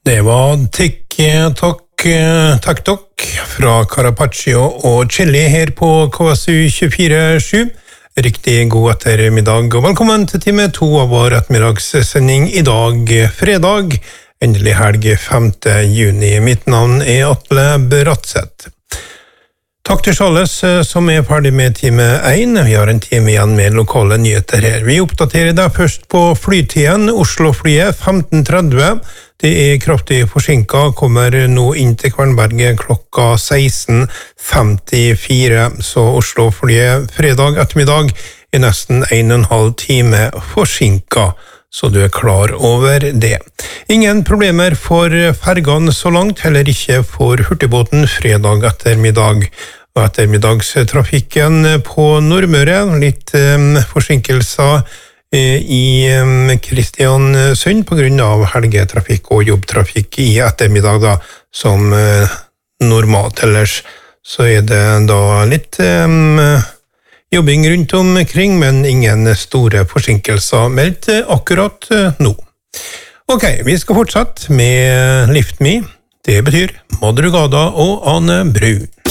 Det var TikTok fra Carapaccio og Chili her på KSU 24/7. Riktig god ettermiddag, og velkommen til time 2 av vår ettermiddagssending i dag, fredag, endelig helg 5. juni. Mitt navn er Atle Bratseth. Takk til Charles som er ferdig med time 1. Vi har en time igjen med lokale nyheter her. Vi oppdaterer deg først på flytiden. Oslo-flyet 15:30. Det er kraftig forsinket, kommer nå inn til Kvernberget klokka 16:54. Så Oslo-flyet fredag ettermiddag er nesten 1,5 time forsinket. Så du er klar over det. Ingen problemer for fergene så langt, heller ikke for hurtigbåten fredag ettermiddag. Og ettermiddagstrafikken på Nordmøre, litt forsinkelser i Kristiansund på grunn av helgetrafikk og jobbtrafikk i ettermiddag da, som normalt. Ellers så er det da litt jobbing rundt omkring, men ingen store forsinkelser meldt akkurat nå. Ok, vi skal fortsette med Lift Me. Det betyr Madrugada og Ane Bru.